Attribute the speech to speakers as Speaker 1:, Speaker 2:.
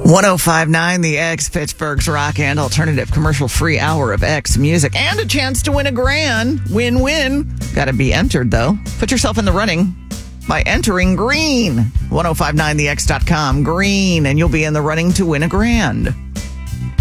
Speaker 1: 1059 The X, Pittsburgh's rock and alternative commercial-free hour of X music, and a chance to win a grand. Win-win. Got to be entered, though. Put yourself in the running by entering green. 1059thex.com, green, and you'll be in the running to win a grand.